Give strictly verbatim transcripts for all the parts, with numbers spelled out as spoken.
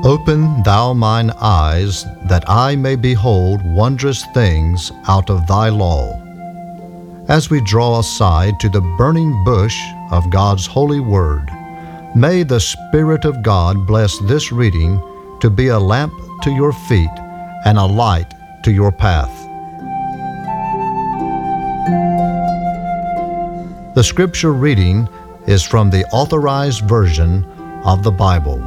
Open thou mine eyes, that I may behold wondrous things out of thy law. As we draw aside to the burning bush of God's holy word, may the Spirit of God bless this reading to be a lamp to your feet and a light to your path. The scripture reading is from the Authorized Version of the Bible.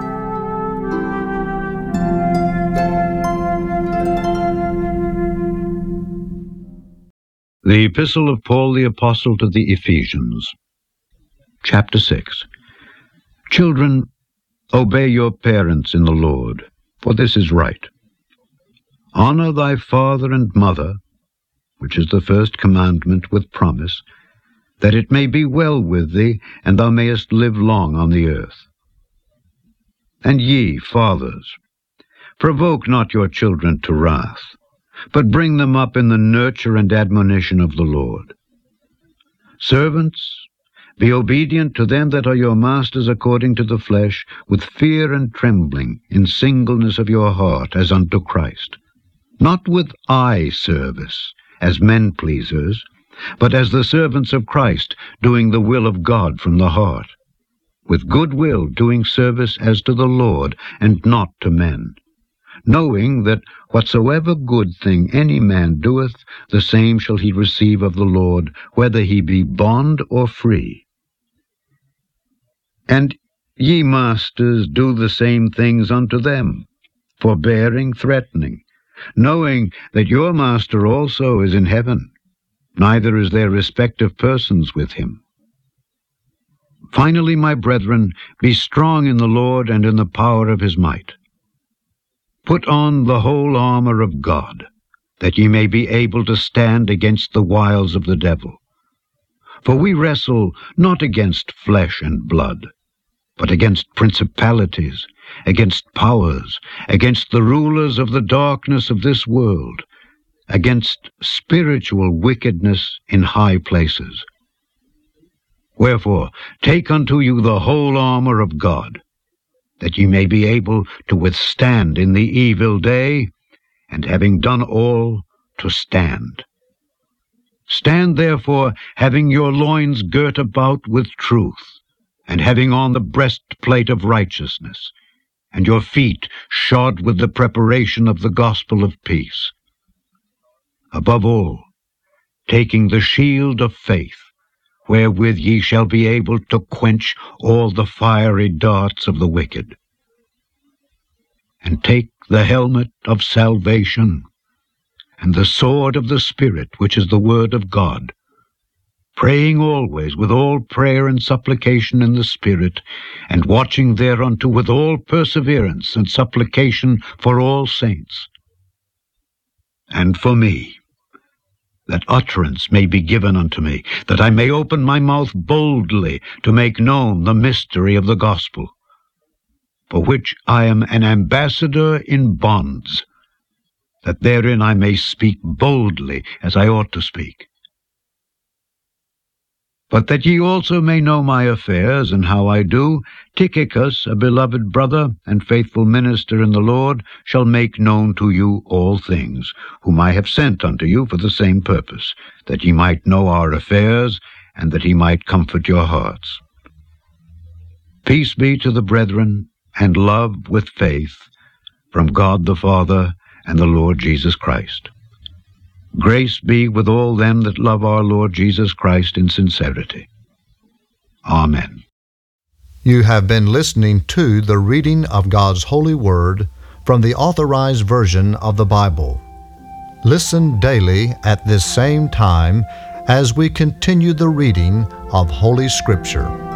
The Epistle of Paul the Apostle to the Ephesians, Chapter six. Children, obey your parents in the Lord, for this is right. Honor thy father and mother, which is the first commandment with promise, that it may be well with thee, and thou mayest live long on the earth. And ye, fathers, provoke not your children to wrath, but bring them up in the nurture and admonition of the Lord. Servants, be obedient to them that are your masters according to the flesh, with fear and trembling, in singleness of your heart, as unto Christ, not with eye service, as men-pleasers, but as the servants of Christ, doing the will of God from the heart, with good will doing service as to the Lord, and not to men, knowing that whatsoever good thing any man doeth, the same shall he receive of the Lord, whether he be bond or free. And ye masters, do the same things unto them, forbearing, threatening, knowing that your master also is in heaven, neither is there respect of persons with him. Finally, my brethren, be strong in the Lord and in the power of his might. Put on the whole armor of God, that ye may be able to stand against the wiles of the devil. For we wrestle not against flesh and blood, but against principalities, against powers, against the rulers of the darkness of this world, against spiritual wickedness in high places. Wherefore, take unto you the whole armor of God, that ye may be able to withstand in the evil day, and having done all, to stand. Stand therefore, having your loins girt about with truth, and having on the breastplate of righteousness, and your feet shod with the preparation of the gospel of peace. Above all, taking the shield of faith, wherewith ye shall be able to quench all the fiery darts of the wicked. And take the helmet of salvation, and the sword of the Spirit, which is the word of God, praying always with all prayer and supplication in the Spirit, and watching thereunto with all perseverance and supplication for all saints. And for me, that utterance may be given unto me, that I may open my mouth boldly to make known the mystery of the gospel, for which I am an ambassador in bonds, that therein I may speak boldly as I ought to speak. But that ye also may know my affairs, and how I do, Tychicus, a beloved brother and faithful minister in the Lord, shall make known to you all things, whom I have sent unto you for the same purpose, that ye might know our affairs, and that he might comfort your hearts. Peace be to the brethren, and love with faith, from God the Father and the Lord Jesus Christ. Grace be with all them that love our Lord Jesus Christ in sincerity. Amen. You have been listening to the reading of God's holy word from the Authorized Version of the Bible. Listen daily at this same time as we continue the reading of Holy Scripture.